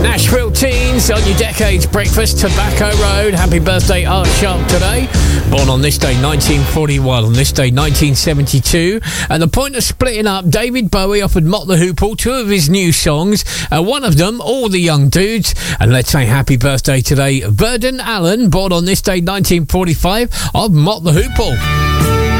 Nashville Teens on your Decades Breakfast, Tobacco Road. Happy birthday, Art Sharp, today. Born on this day, 1941. On this day, 1972. At the point of splitting up, David Bowie offered Mott the Hoople two of his new songs. One of them, All the Young Dudes. And let's say happy birthday today, Verdon Allen, born on this day, 1945, of Mott the Hoople.